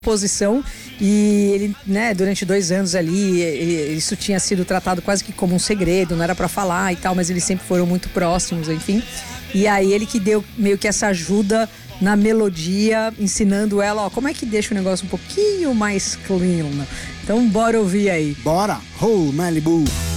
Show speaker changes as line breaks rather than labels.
posição e ele, né, durante 2 anos ali, isso tinha sido tratado quase que como um segredo, não era pra falar e tal, mas eles sempre foram muito próximos, enfim. E aí ele que deu meio que essa ajuda na melodia, ensinando ela, ó, como é que deixa o negócio um pouquinho mais clean. Então bora ouvir aí.
Bora! Oh, Malibu!